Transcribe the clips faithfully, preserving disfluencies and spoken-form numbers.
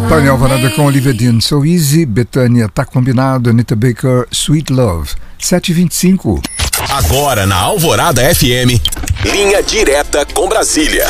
Painel Alvorada com Olivia Dean, So Easy, Betânia, Tá Combinado, Anita Baker, Sweet Love, sete e vinte e cinco. Agora na Alvorada F M, linha direta com Brasília.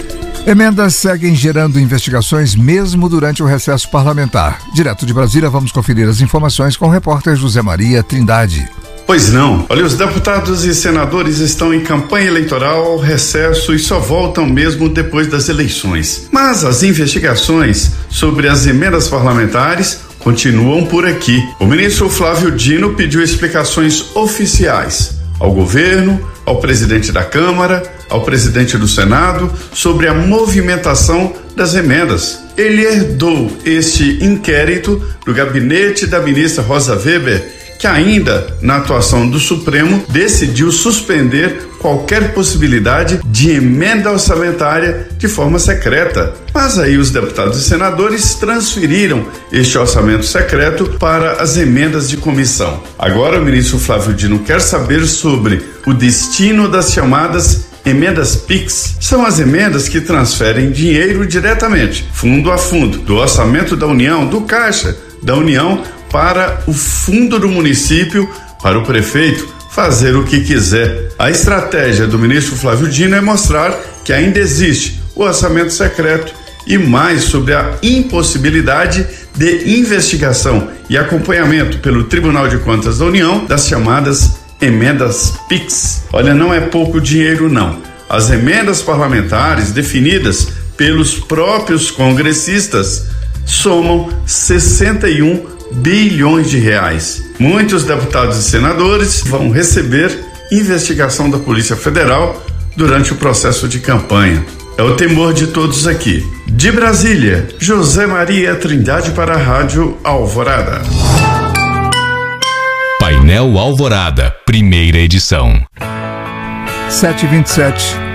Emendas seguem gerando investigações mesmo durante o recesso parlamentar. Direto de Brasília, vamos conferir as informações com o repórter José Maria Trindade. Pois não. Olha, os deputados e senadores estão em campanha eleitoral, recesso e só voltam mesmo depois das eleições. Mas as investigações sobre as emendas parlamentares continuam por aqui. O ministro Flávio Dino pediu explicações oficiais ao governo, ao presidente da Câmara, ao presidente do Senado sobre a movimentação das emendas. Ele herdou este inquérito do gabinete da ministra Rosa Weber, que ainda, na atuação do Supremo, decidiu suspender qualquer possibilidade de emenda orçamentária de forma secreta. Mas aí os deputados e senadores transferiram este orçamento secreto para as emendas de comissão. Agora o ministro Flávio Dino quer saber sobre o destino das chamadas emendas Pix. São as emendas que transferem dinheiro diretamente, fundo a fundo, do orçamento da União, do Caixa da União, para o fundo do município, para o prefeito fazer o que quiser. A estratégia do ministro Flávio Dino é mostrar que ainda existe o orçamento secreto e mais sobre a impossibilidade de investigação e acompanhamento pelo Tribunal de Contas da União das chamadas emendas Pix. Olha, não é pouco dinheiro não. As emendas parlamentares definidas pelos próprios congressistas somam sessenta e um bilhões de reais. Muitos deputados e senadores vão receber investigação da Polícia Federal durante o processo de campanha. É o temor de todos aqui. De Brasília, José Maria Trindade para a Rádio Alvorada. Painel Alvorada, primeira edição. sete e vinte e sete.